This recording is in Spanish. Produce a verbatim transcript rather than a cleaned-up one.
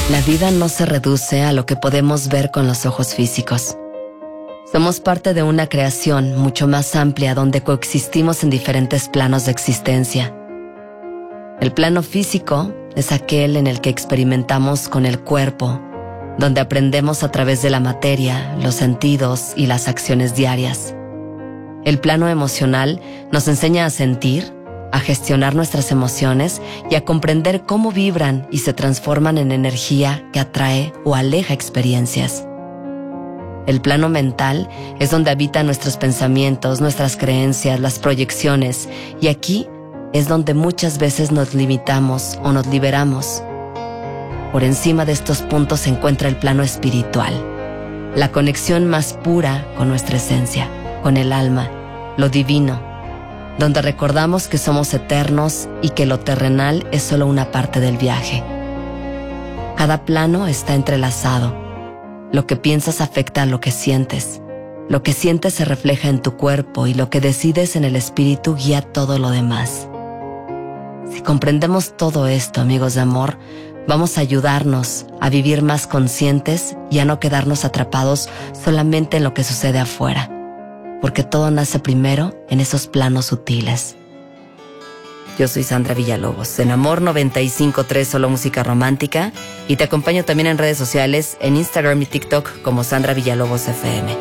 La vida no se reduce a lo que podemos ver con los ojos físicos. Somos parte de una creación mucho más amplia donde coexistimos en diferentes planos de existencia. El plano físico es aquel en el que experimentamos con el cuerpo, donde aprendemos a través de la materia, los sentidos y las acciones diarias. El plano emocional nos enseña a sentir, a gestionar nuestras emociones y a comprender cómo vibran y se transforman en energía que atrae o aleja experiencias. El plano mental es donde habitan nuestros pensamientos, nuestras creencias, las proyecciones, y aquí es donde muchas veces nos limitamos o nos liberamos. Por encima de estos puntos se encuentra el plano espiritual, la conexión más pura con nuestra esencia, con el alma, lo divino, donde recordamos que somos eternos y que lo terrenal es solo una parte del viaje. Cada plano está entrelazado. Lo que piensas afecta a lo que sientes. Lo que sientes se refleja en tu cuerpo y lo que decides en el espíritu guía todo lo demás. Si comprendemos todo esto, amigos de amor, vamos a ayudarnos a vivir más conscientes y a no quedarnos atrapados solamente en lo que sucede afuera, porque todo nace primero en esos planos sutiles. Yo soy Sandra Villalobos, en Amor noventa y cinco punto tres, solo música romántica, y te acompaño también en redes sociales, en Instagram y TikTok como Sandra Villalobos F M.